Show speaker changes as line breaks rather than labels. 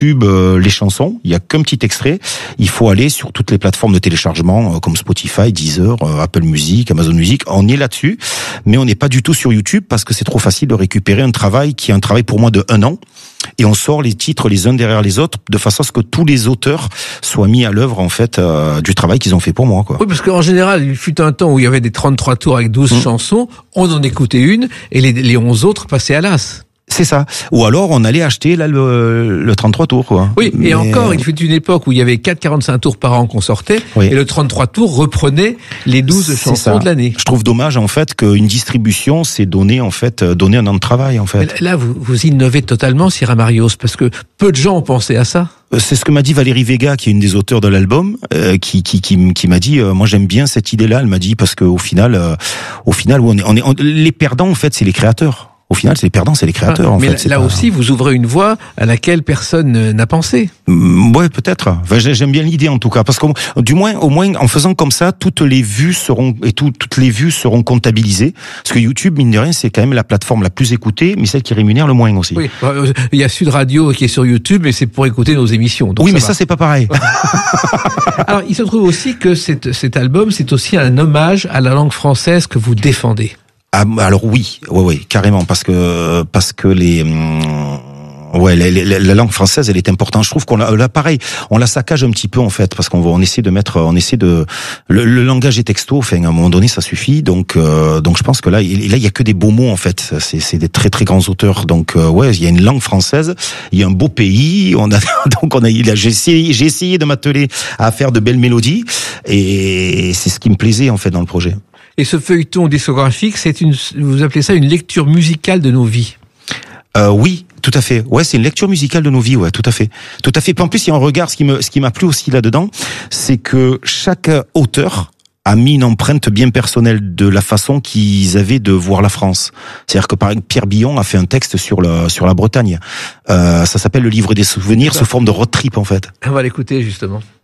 YouTube les chansons. Il y a qu'un petit extrait. Il faut aller sur toutes les plateformes de téléchargement comme Spotify, Deezer, Apple Music, Amazon Music. On est là-dessus, mais on n'est pas du tout sur YouTube parce que c'est trop facile de récupérer un travail qui est un travail pour moi de 1 an. Et on sort les titres les uns derrière les autres de façon à ce que tous les auteurs soient mis à l'œuvre en fait du travail qu'ils ont fait pour moi, quoi.
Oui, parce qu'en général, il fut un temps où il y avait des 33 tours avec 12 chansons, on en écoutait une et les 11 autres passaient à l'as.
C'est ça. Ou alors on allait acheter là le 33 tours, quoi.
Oui, et encore, il fut une époque où il y avait 4,45 tours par an qu'on sortait,
oui.
Et le 33 tours reprenait les 12 chansons de l'année.
Je trouve dommage en fait qu'une distribution c'est donner un an de travail en fait.
Mais là, vous innovez totalement, Sierra Marios, parce que peu de gens ont pensé à ça.
C'est ce que m'a dit Valérie Vega, qui est une des auteurs de l'album, qui m'a dit, moi j'aime bien cette idée-là. Elle m'a dit parce que au final, les perdants en fait, c'est les créateurs. Au final, c'est les perdants, c'est les créateurs.
Mais là aussi, vous ouvrez une voie à laquelle personne n'a pensé.
Ouais, peut-être. Enfin, j'aime bien l'idée en tout cas, parce qu'au moins, en faisant comme ça, toutes les vues seront comptabilisées. Parce que YouTube, mine de rien, c'est quand même la plateforme la plus écoutée, mais celle qui rémunère le moins aussi.
Oui, il y a Sud Radio qui est sur YouTube, mais c'est pour écouter nos émissions. Donc
oui, mais ça c'est pas pareil.
Alors, il se trouve aussi que cet album, c'est aussi un hommage à la langue française que vous défendez.
Ah, alors oui, carrément, parce que la langue française, elle est importante. Je trouve qu'on l'a pareil, on la saccage un petit peu en fait, parce on essaie de le langage est texto. Enfin, à un moment donné, ça suffit. Donc je pense que là, il y a que des beaux mots en fait. C'est des très très grands auteurs. Donc il y a une langue française, il y a un beau pays. J'ai essayé de m'atteler à faire de belles mélodies, et c'est ce qui me plaisait en fait dans le projet.
Et ce feuilleton discographique, vous appelez ça une lecture musicale de nos vies.
Oui, tout à fait. Ouais, c'est une lecture musicale de nos vies, ouais, tout à fait. Tout à fait. Puis en plus, il y a un regard, ce qui m'a plu aussi là-dedans, c'est que chaque auteur a mis une empreinte bien personnelle de la façon qu'ils avaient de voir la France. C'est-à-dire que par exemple, Pierre Billon a fait un texte sur la Bretagne. Ça s'appelle Le Livre des Souvenirs sous forme de road trip, en fait.
On va l'écouter, justement.